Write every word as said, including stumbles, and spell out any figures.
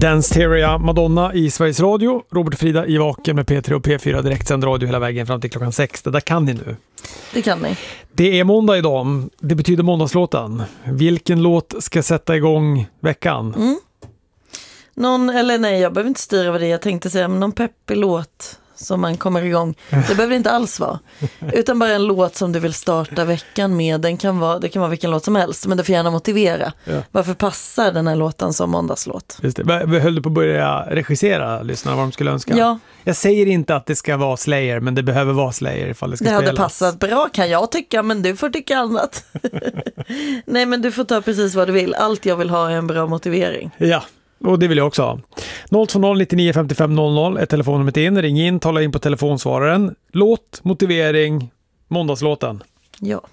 Danceteria Madonna i Sveriges Radio. Robert och Frida i Vaken med P tre och P fyra direktsänd radio hela vägen fram till klockan sex. Det där kan ni nu. Det kan ni. Det är måndag idag. Det betyder måndagslåten. Vilken låt ska sätta igång veckan? Mm. Någon, eller nej, jag behöver inte styra vad det är. Jag tänkte säga någon peppig låt som man kommer igång. Det behöver inte alls vara. Utan bara en låt som du vill starta veckan med. Den kan vara, det kan vara vilken låt som helst. Men det får gärna motivera. Ja. Varför passar den här låten som måndagslåt? Just det. Höll du på att börja regissera lyssnarna vad de skulle önska? Ja. Jag säger inte att det ska vara Slayer, men det behöver vara Slayer ifall det ska spelas. Det hade passat bra kan jag tycka, men du får tycka annat. Nej, men du får ta precis vad du vill. Allt jag vill ha är en bra motivering. Ja. Och det vill jag också ha. noll två noll nittionio femtiofem noll noll är telefonnumret in. Ring in, tala in på telefonsvararen. Låt, motivering, måndagslåten. Ja.